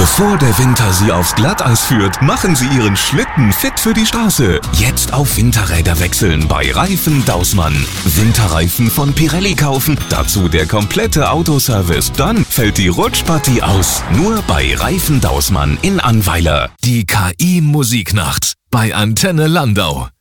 Bevor der Winter Sie aufs Glatteis führt, machen Sie Ihren Schlitten fit für die Straße. Jetzt auf Winterräder wechseln bei Reifen Daußmann. Winterreifen von Pirelli kaufen, dazu der komplette Autoservice. Dann fällt die Rutschpartie aus. Nur bei Reifen Daußmann in Annweiler. Die KI Musiknacht bei Antenne Landau.